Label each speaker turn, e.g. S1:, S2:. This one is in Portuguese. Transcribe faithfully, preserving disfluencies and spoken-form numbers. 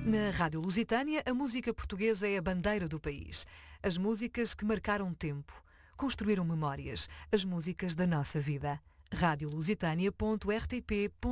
S1: Na Rádio Lusitânia, a música portuguesa é a bandeira do país. As músicas que marcaram tempo, construíram memórias, as músicas da nossa vida. rádio lusitânia ponto r t p ponto